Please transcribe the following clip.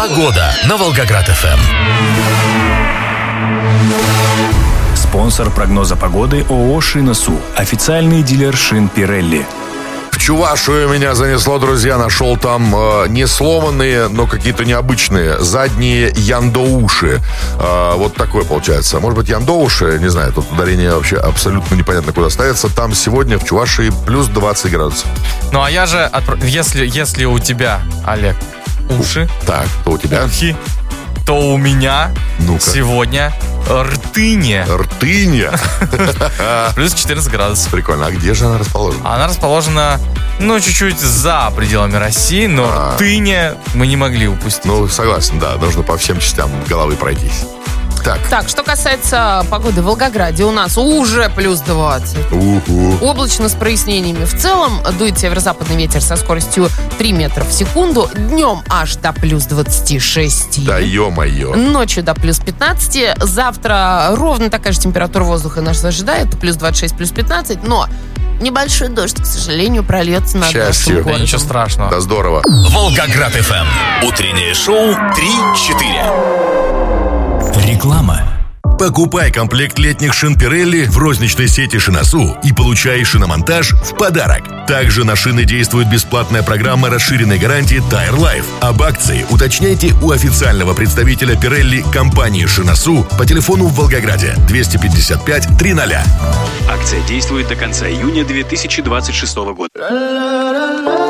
Погода на Волгоград-ФМ. Спонсор прогноза погоды ООО «Шиносу». Официальный дилер шин Pirelli. В Чувашию меня занесло, друзья. Нашел там не сломанные, но какие-то необычные задние яндоуши. Вот такое получается. Может быть, яндоуши, не знаю, тут ударение вообще абсолютно непонятно куда ставится. Там сегодня в Чувашии плюс 20 градусов. Ну, а я же, если у тебя, Олег, уши, так, то у тебя ухи, то у меня сегодня ртыня. Ртыня? Плюс 14 градусов. Прикольно. А где же она расположена? Она расположена, чуть-чуть за пределами России, но ртыня мы не могли упустить. Согласен, да. Нужно по всем частям головы пройтись. Так, что касается погоды в Волгограде, у нас уже плюс 20. Облачно с прояснениями. В целом дует северо-западный ветер со скоростью 3 метра в секунду. Днем аж до плюс 26. Да ё-моё. Ночью до плюс 15. Завтра ровно такая же температура воздуха нас ожидает. Плюс 26, плюс 15. Но небольшой дождь, к сожалению, прольется над нашим городом. Ничего страшного. Да здорово. Волгоград-ФМ. Утреннее шоу 3-4. Реклама. Покупай комплект летних шин Pirelli в розничной сети «Шиносу» и получай шиномонтаж в подарок. Также на шины действует бесплатная программа расширенной гарантии Tire Life. Об акции уточняйте у официального представителя Pirelli компании «Шиносу» по телефону в Волгограде 255 300. Акция действует до конца июня 2026 года.